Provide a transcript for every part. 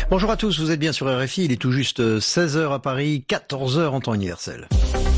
Bonjour à tous, vous êtes bien sur RFI, il est tout juste 16h à Paris, 14h en temps universel.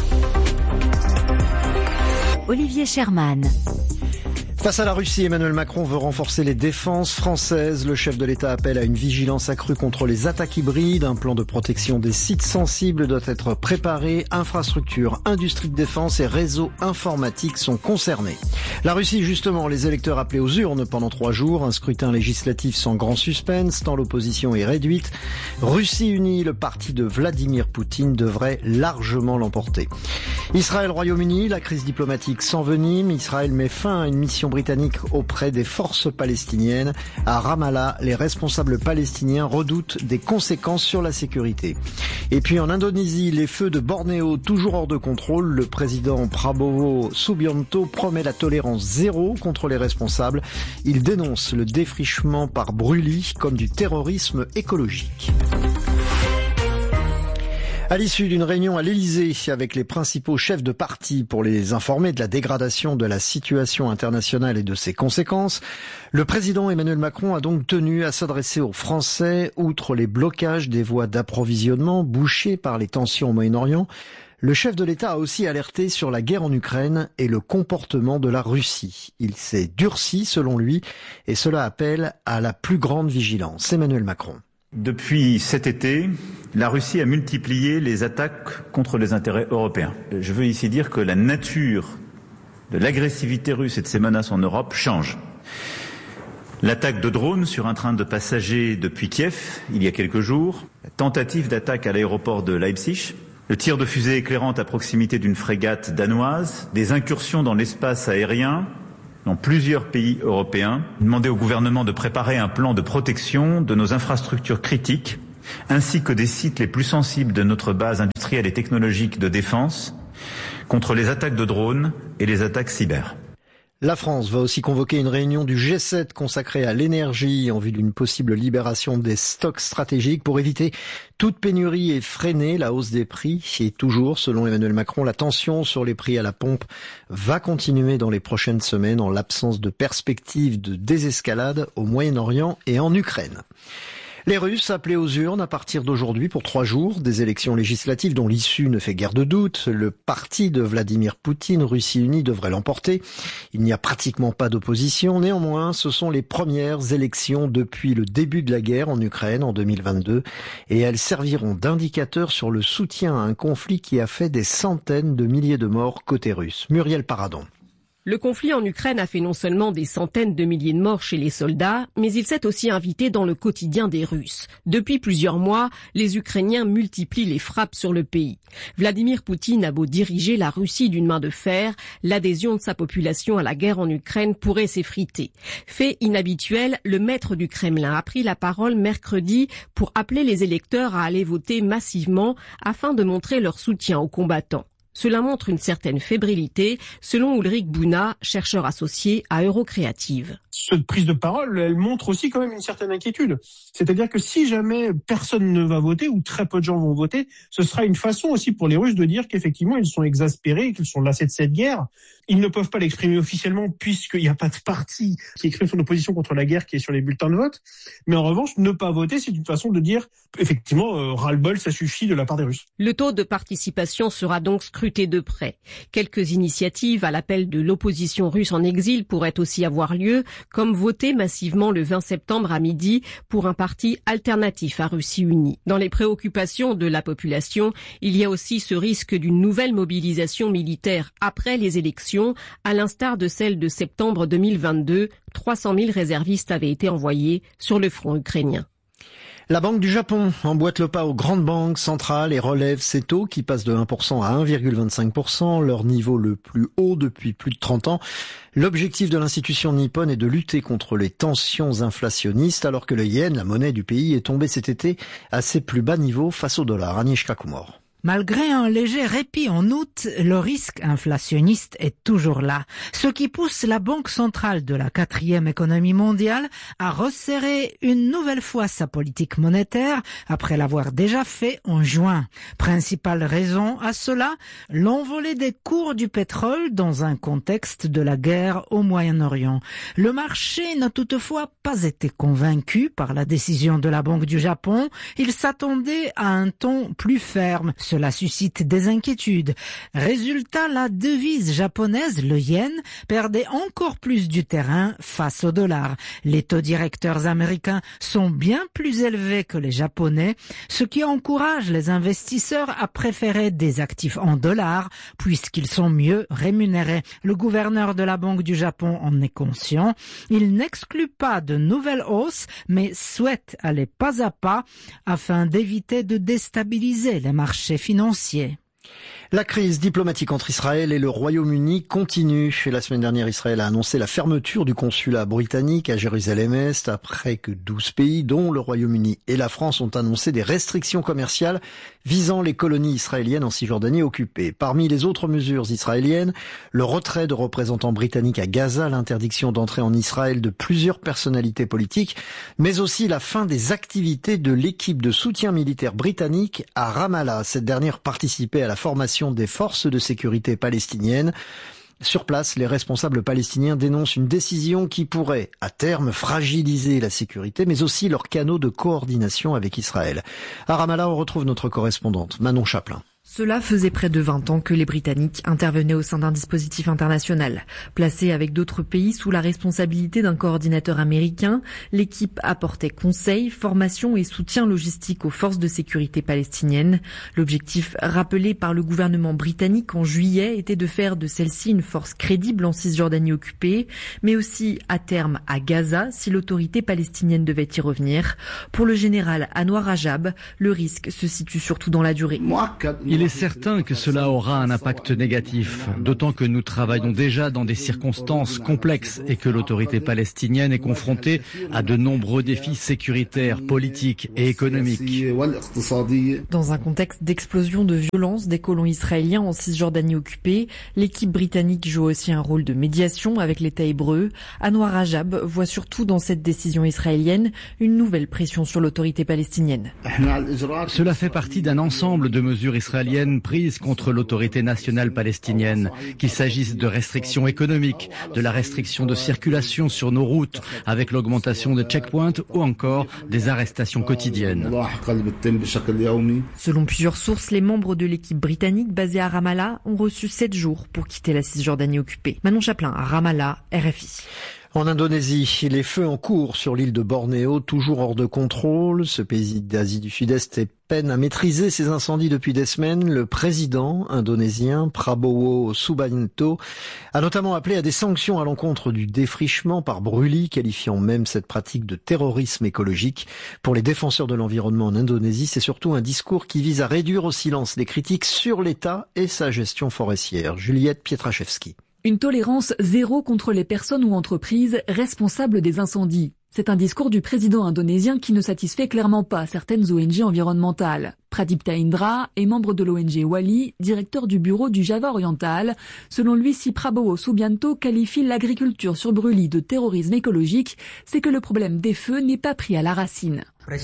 Olivier Sherman. Face à la Russie, Emmanuel Macron veut renforcer les défenses françaises. Le chef de l'État appelle à une vigilance accrue contre les attaques hybrides. Un plan de protection des sites sensibles doit être préparé. Infrastructures, industrie de défense et réseaux informatiques sont concernés. La Russie, justement, les électeurs appelés aux urnes pendant 3 jours. Un scrutin législatif sans grand suspense, tant l'opposition est réduite. Russie unie, le parti de Vladimir Poutine devrait largement l'emporter. Israël, Royaume-Uni, la crise diplomatique s'envenime. Israël met fin à une mission britannique auprès des forces palestiniennes. À Ramallah, les responsables palestiniens redoutent des conséquences sur la sécurité. Et puis en Indonésie, les feux de Bornéo toujours hors de contrôle. Le président Prabowo Subianto promet la tolérance zéro contre les responsables. Il dénonce le défrichement par brûlis comme du terrorisme écologique. À l'issue d'une réunion à l'Élysée avec les principaux chefs de parti pour les informer de la dégradation de la situation internationale et de ses conséquences, le président Emmanuel Macron a donc tenu à s'adresser aux Français. Outre les blocages des voies d'approvisionnement bouchées par les tensions au Moyen-Orient, le chef de l'État a aussi alerté sur la guerre en Ukraine et le comportement de la Russie. Il s'est durci selon lui et cela appelle à la plus grande vigilance. Emmanuel Macron. Depuis cet été, la Russie a multiplié les attaques contre les intérêts européens. Je veux ici dire que la nature de l'agressivité russe et de ses menaces en Europe change. L'attaque de drones sur un train de passagers depuis Kiev, il y a quelques jours, la tentative d'attaque à l'aéroport de Leipzig, le tir de fusée éclairante à proximité d'une frégate danoise, des incursions dans l'espace aérien, dans plusieurs pays européens, demander au gouvernement de préparer un plan de protection de nos infrastructures critiques, ainsi que des sites les plus sensibles de notre base industrielle et technologique de défense, contre les attaques de drones et les attaques cyber. La France va aussi convoquer une réunion du G7 consacrée à l'énergie en vue d'une possible libération des stocks stratégiques pour éviter toute pénurie et freiner la hausse des prix. Et toujours, selon Emmanuel Macron, la tension sur les prix à la pompe va continuer dans les prochaines semaines en l'absence de perspective de désescalade au Moyen-Orient et en Ukraine. Les Russes appelés aux urnes à partir d'aujourd'hui pour 3 jours, des élections législatives dont l'issue ne fait guère de doute. Le parti de Vladimir Poutine, Russie unie, devrait l'emporter. Il n'y a pratiquement pas d'opposition. Néanmoins, ce sont les premières élections depuis le début de la guerre en Ukraine en 2022 et elles serviront d'indicateur sur le soutien à un conflit qui a fait des centaines de milliers de morts côté russe. Muriel Paradon. Le conflit en Ukraine a fait non seulement des centaines de milliers de morts chez les soldats, mais il s'est aussi invité dans le quotidien des Russes. Depuis plusieurs mois, les Ukrainiens multiplient les frappes sur le pays. Vladimir Poutine a beau diriger la Russie d'une main de fer, l'adhésion de sa population à la guerre en Ukraine pourrait s'effriter. Fait inhabituel, le maître du Kremlin a pris la parole mercredi pour appeler les électeurs à aller voter massivement afin de montrer leur soutien aux combattants. Cela montre une certaine fébrilité, selon Ulrich Bouna, chercheur associé à Eurocréative. Cette prise de parole, elle montre aussi quand même une certaine inquiétude. C'est-à-dire que si jamais personne ne va voter, ou très peu de gens vont voter, ce sera une façon aussi pour les Russes de dire qu'effectivement ils sont exaspérés, qu'ils sont lassés de cette guerre. Ils ne peuvent pas l'exprimer officiellement puisqu'il n'y a pas de parti qui exprime son opposition contre la guerre qui est sur les bulletins de vote. Mais en revanche, ne pas voter, c'est une façon de dire effectivement ras-le-bol, ça suffit de la part des Russes. Le taux de participation sera donc scruté de près. Quelques initiatives à l'appel de l'opposition russe en exil pourraient aussi avoir lieu, comme voter massivement le 20 septembre à midi pour un parti alternatif à Russie unie. Dans les préoccupations de la population, il y a aussi ce risque d'une nouvelle mobilisation militaire après les élections, à l'instar de celle de septembre 2022. 300 000 réservistes avaient été envoyés sur le front ukrainien. La Banque du Japon emboîte le pas aux grandes banques centrales et relève ses taux qui passent de 1% à 1,25%, leur niveau le plus haut depuis plus de 30 ans. L'objectif de l'institution nippone est de lutter contre les tensions inflationnistes alors que le yen, la monnaie du pays, est tombé cet été à ses plus bas niveaux face au dollar. Anish Kakumor. Malgré un léger répit en août, le risque inflationniste est toujours là, ce qui pousse la Banque centrale de la 4e économie mondiale à resserrer une nouvelle fois sa politique monétaire après l'avoir déjà fait en juin. Principale raison à cela, l'envolée des cours du pétrole dans un contexte de la guerre au Moyen-Orient. Le marché n'a toutefois pas été convaincu par la décision de la Banque du Japon. Il s'attendait à un ton plus ferme. Cela suscite des inquiétudes. Résultat, la devise japonaise, le yen, perdait encore plus du terrain face au dollar. Les taux directeurs américains sont bien plus élevés que les japonais, ce qui encourage les investisseurs à préférer des actifs en dollars puisqu'ils sont mieux rémunérés. Le gouverneur de la Banque du Japon en est conscient. Il n'exclut pas de nouvelles hausses, mais souhaite aller pas à pas afin d'éviter de déstabiliser les marchés financiers. La crise diplomatique entre Israël et le Royaume-Uni continue. La semaine dernière, Israël a annoncé la fermeture du consulat britannique à Jérusalem-Est après que 12 pays, dont le Royaume-Uni et la France, ont annoncé des restrictions commerciales visant les colonies israéliennes en Cisjordanie occupées. Parmi les autres mesures israéliennes, le retrait de représentants britanniques à Gaza, l'interdiction d'entrer en Israël de plusieurs personnalités politiques, mais aussi la fin des activités de l'équipe de soutien militaire britannique à Ramallah. Cette dernière participait à la formation des forces de sécurité palestiniennes. Sur place, les responsables palestiniens dénoncent une décision qui pourrait, à terme, fragiliser la sécurité, mais aussi leurs canaux de coordination avec Israël. À Ramallah, on retrouve notre correspondante, Manon Chaplin. Cela faisait près de 20 ans que les Britanniques intervenaient au sein d'un dispositif international. Placé avec d'autres pays sous la responsabilité d'un coordinateur américain, l'équipe apportait conseils, formation et soutien logistique aux forces de sécurité palestiniennes. L'objectif rappelé par le gouvernement britannique en juillet était de faire de celle-ci une force crédible en Cisjordanie occupée, mais aussi à terme à Gaza si l'autorité palestinienne devait y revenir. Pour le général Anwar Rajab, le risque se situe surtout dans la durée. Il est certain que cela aura un impact négatif, d'autant que nous travaillons déjà dans des circonstances complexes et que l'autorité palestinienne est confrontée à de nombreux défis sécuritaires, politiques et économiques. Dans un contexte d'explosion de violence des colons israéliens en Cisjordanie occupée, l'équipe britannique joue aussi un rôle de médiation avec l'État hébreu. Anwar Rajab voit surtout dans cette décision israélienne une nouvelle pression sur l'autorité palestinienne. Cela fait partie d'un ensemble de mesures israéliennes prises contre l'autorité nationale palestinienne, qu'il s'agisse de restrictions économiques, de la restriction de circulation sur nos routes avec l'augmentation des checkpoints ou encore des arrestations quotidiennes. Selon plusieurs sources, les membres de l'équipe britannique basée à Ramallah ont reçu 7 jours pour quitter la Cisjordanie occupée. Manon Chaplin à Ramallah, RFI. En Indonésie, les feux en cours sur l'île de Bornéo, toujours hors de contrôle. Ce pays d'Asie du Sud-Est peine à maîtriser ces incendies depuis des semaines. Le président indonésien Prabowo Subianto a notamment appelé à des sanctions à l'encontre du défrichement par brûlis, qualifiant même cette pratique de terrorisme écologique. Pour les défenseurs de l'environnement en Indonésie, c'est surtout un discours qui vise à réduire au silence les critiques sur l'État et sa gestion forestière. Juliette Pietraszewski. Une tolérance zéro contre les personnes ou entreprises responsables des incendies. C'est un discours du président indonésien qui ne satisfait clairement pas certaines ONG environnementales. Pradipta Indra est membre de l'ONG Wali, directeur du bureau du Java oriental. Selon lui, si Prabowo Subianto qualifie l'agriculture sur brûlis de terrorisme écologique, c'est que le problème des feux n'est pas pris à la racine.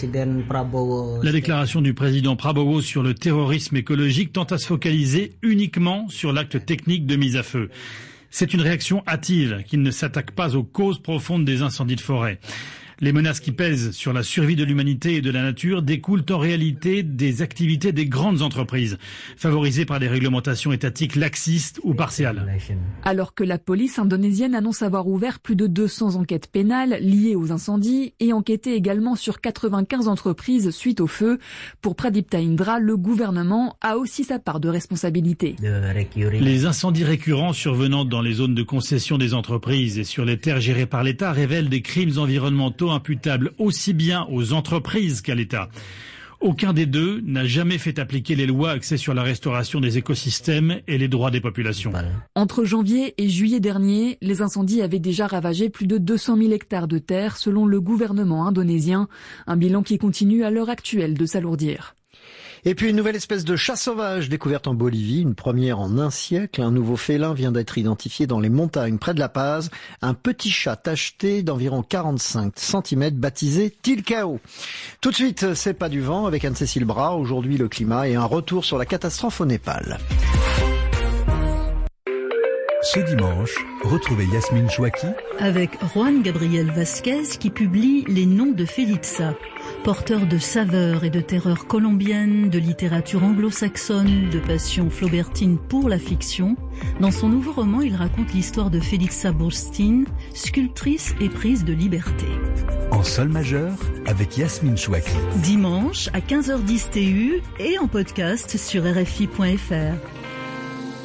La déclaration du président Prabowo sur le terrorisme écologique tend à se focaliser uniquement sur l'acte technique de mise à feu. C'est une réaction hâtive qui ne s'attaque pas aux causes profondes des incendies de forêt. Les menaces qui pèsent sur la survie de l'humanité et de la nature découlent en réalité des activités des grandes entreprises, favorisées par des réglementations étatiques laxistes ou partiales. Alors que la police indonésienne annonce avoir ouvert plus de 200 enquêtes pénales liées aux incendies et enquêté également sur 95 entreprises suite au feu, pour Pradipta Indra, le gouvernement a aussi sa part de responsabilité. Les incendies récurrents survenant dans les zones de concession des entreprises et sur les terres gérées par l'État révèlent des crimes environnementaux imputables aussi bien aux entreprises qu'à l'État. Aucun des deux n'a jamais fait appliquer les lois axées sur la restauration des écosystèmes et les droits des populations. Entre janvier et juillet dernier, les incendies avaient déjà ravagé plus de 200 000 hectares de terre selon le gouvernement indonésien, un bilan qui continue à l'heure actuelle de s'alourdir. Et puis une nouvelle espèce de chat sauvage découverte en Bolivie, une première en un siècle. Un nouveau félin vient d'être identifié dans les montagnes près de La Paz. Un petit chat tacheté d'environ 45 cm baptisé Tilcao. Tout de suite, c'est pas du vent avec Anne-Cécile Bras. Aujourd'hui, le climat et un retour sur la catastrophe au Népal. Ce dimanche, retrouvez Yasmine Chouaki avec Juan Gabriel Vasquez qui publie Les Noms de Felitza, porteur de saveurs et de terreurs colombiennes, de littérature anglo-saxonne, de passion flaubertine pour la fiction. Dans son nouveau roman, il raconte l'histoire de Felitza Burstyn, sculptrice éprise de liberté. En sol majeur avec Yasmine Chouaki. Dimanche à 15h10 TU et en podcast sur RFI.fr.